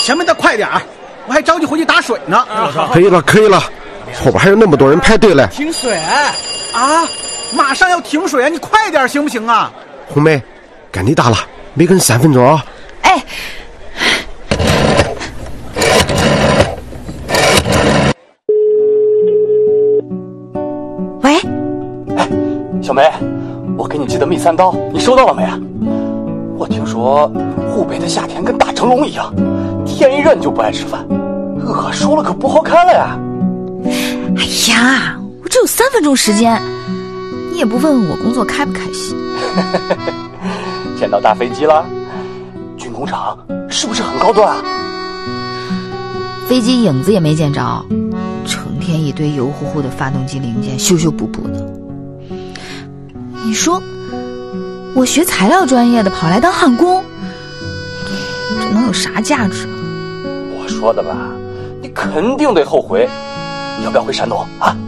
前面的快点儿，我还着急回去打水呢。 可以了，可以了，后边还有那么多人排队嘞。 停水啊！马上要停水啊！你快点行不行啊？ 红梅，该你打了，没跟3分钟啊。 哎。喂， 哎，小梅，我给你寄的蜜3刀，你收到了没啊？我听说湖北的夏天跟大蒸笼一样，天一热你就不爱吃饭，饿熟了可不好看了呀。 哎呀，我只有3分钟时间，你也不问问我工作开不开心。 见到大飞机了？军工厂是不是很高端啊？ 飞机影子也没见着，成天一堆油乎乎的发动机零件修修补补的。你说我学材料专业的跑来当焊工，这能有啥价值？ 我说的吧，你肯定得后悔。要不要回山东啊？